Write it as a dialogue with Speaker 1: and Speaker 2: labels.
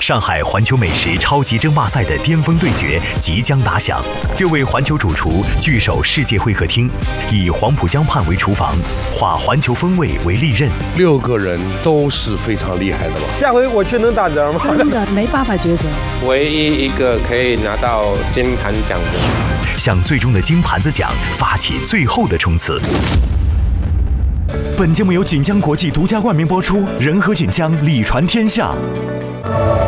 Speaker 1: 上海环球美食超级争霸赛的巅峰对决即将打响，6位环球主厨聚首世界会客厅，以黄浦江畔为厨房，化环球风味为利刃。
Speaker 2: 6个人都是非常厉害的嘛。
Speaker 3: 下回我去能打折吗？
Speaker 4: 真的没办法抉择。
Speaker 5: 唯一一个可以拿到金盘奖的，
Speaker 1: 向最终的金盘子奖发起最后的冲刺。本节目由锦江国际独家冠名播出，仁和锦江，礼传天下。